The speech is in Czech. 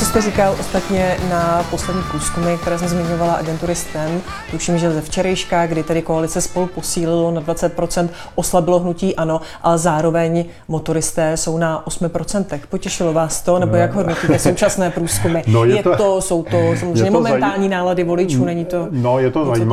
co jste říkal ostatně na poslední průzkumy, které jsem zmiňovala agentury STEM, tuším, že ze včerejška, kdy tedy koalice Spolu posílilo na 20%, oslabilo hnutí ANO, ale zároveň motoristé jsou na 8%. Potěšilo vás to, nebo jak hodnotíte současné průzkumy? No jsou to samozřejmě momentální nálady voličů, není to... No, je to zajímavé.